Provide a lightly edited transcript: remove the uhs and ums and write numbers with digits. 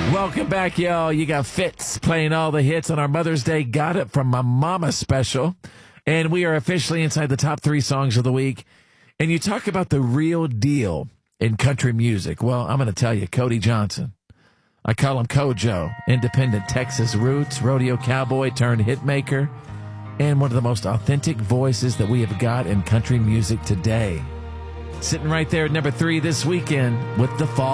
Welcome back, y'all. You got Fitz playing all the hits on our Mother's Day Got It from My Mama special. And we are officially inside the top 3 songs of the week. And you talk about the real deal in country music. Well, I'm going to tell you, Cody Johnson. I call him Kojo, independent Texas roots, rodeo cowboy turned hitmaker, and one of the most authentic voices that we have got in country music today. Sitting right there at number 3 this weekend with The Fall.